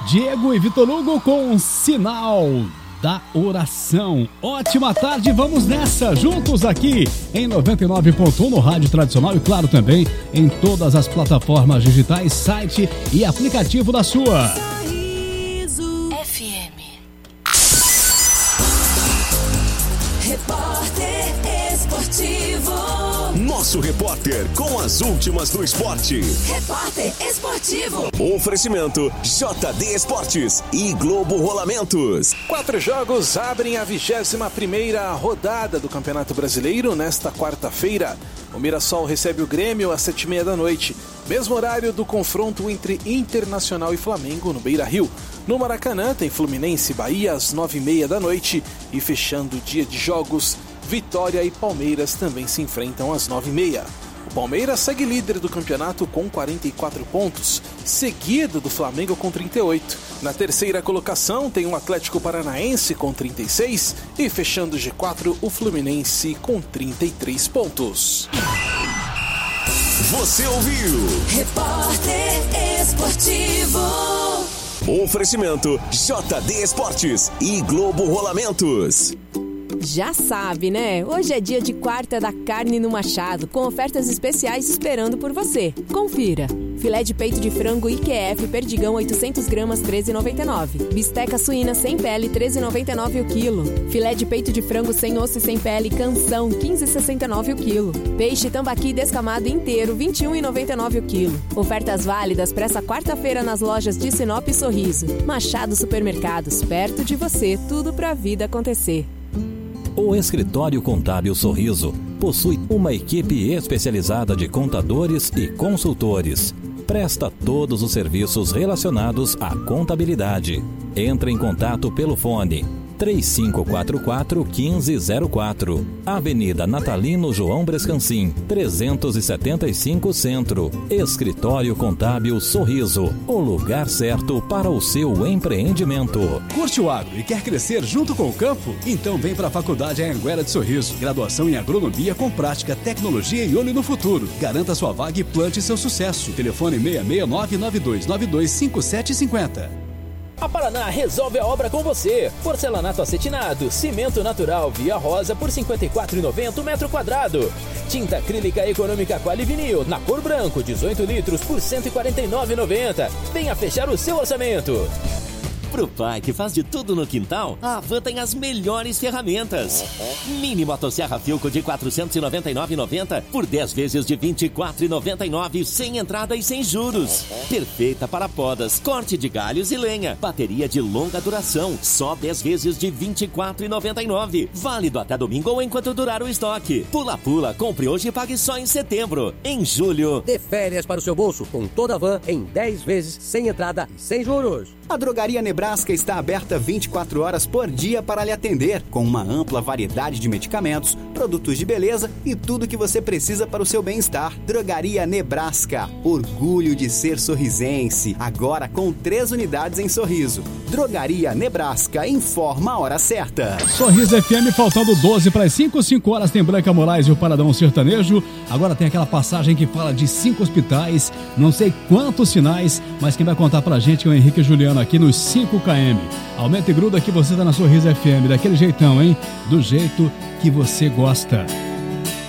Diego e Vitor Hugo com Sinal da Oração. Ótima tarde, vamos nessa, juntos aqui em 99.1 no Rádio Tradicional e claro também em todas as plataformas digitais, site e aplicativo da sua. Sorriso FM. Repórter Esportivo. Nosso repórter com as últimas do esporte. Repórter Esportivo. Oferecimento JD Esportes e Globo Rolamentos. 4 jogos abrem a 21ª rodada do Campeonato Brasileiro nesta quarta-feira. O Mirassol recebe o Grêmio às 7h30 da noite, mesmo horário do confronto entre Internacional e Flamengo no Beira-Rio. No Maracanã tem Fluminense e Bahia às 9h30 da noite e fechando o dia de jogos, Vitória e Palmeiras também se enfrentam às 9h30. O Palmeiras segue líder do campeonato com 44 pontos, seguido do Flamengo com 38. Na terceira colocação tem o Atlético Paranaense com 36 e fechando o G4 o Fluminense com 33 pontos. Você ouviu? Repórter Esportivo. Oferecimento JD Esportes e Globo Rolamentos. Já sabe, né? Hoje é dia de quarta da carne no Machado, com ofertas especiais esperando por você. Confira. Filé de peito de frango IQF Perdigão 800 gramas, 13,99. Bisteca suína sem pele, 13,99 o quilo. Filé de peito de frango sem osso e sem pele Canção, 15,69 o quilo. Peixe tambaqui descamado inteiro, 21,99 o quilo. Ofertas válidas para essa quarta-feira nas lojas de Sinop e Sorriso. Machado Supermercados, perto de você, tudo pra vida acontecer. O Escritório Contábil Sorriso possui uma equipe especializada de contadores e consultores. Presta todos os serviços relacionados à contabilidade. Entre em contato pelo fone 3544-1504. Avenida Natalino João Brescancin, 375 Centro. Escritório Contábil Sorriso, o lugar certo para o seu empreendimento. Curte o agro e quer crescer junto com o campo? Então vem para a Faculdade Anhanguera de Sorriso. Graduação em agronomia com prática, tecnologia e olho no futuro. Garanta sua vaga e plante seu sucesso. Telefone 669-9292-5750. A Paraná resolve a obra com você. Porcelanato acetinado, cimento natural Via Rosa por R$ 54,90 metro quadrado. Tinta acrílica econômica Quali Vinil, na cor branco, 18 litros por R$ 149,90. Venha fechar o seu orçamento. Pro pai que faz de tudo no quintal, a Havan tem as melhores ferramentas. Mini motosserra Filco de R$ 499,90 por 10 vezes de R$ 24,99, sem entrada e sem juros. Perfeita para podas, corte de galhos e lenha. Bateria de longa duração, só 10 vezes de R$ 24,99. Válido até domingo ou enquanto durar o estoque. Pula, compre hoje e pague só em setembro. Em julho, dê férias para o seu bolso com toda a Havan em 10 vezes, sem entrada e sem juros. A Drogaria Nebraska está aberta 24 horas por dia para lhe atender, com uma ampla variedade de medicamentos, produtos de beleza e tudo que você precisa para o seu bem-estar. Drogaria Nebraska, orgulho de ser sorrisense, agora com 3 unidades em Sorriso. Drogaria Nebraska, informa a hora certa. Sorriso FM, faltando 12 para as 5 horas tem Branca Moraes e o Paradão Sertanejo. Agora tem aquela passagem que fala de 5 hospitais, não sei quantos sinais, mas quem vai contar pra gente é o Henrique Juliano aqui nos 5 km. Aumenta e gruda que você tá na Sorriso FM, daquele jeitão, hein? Do jeito que você gosta.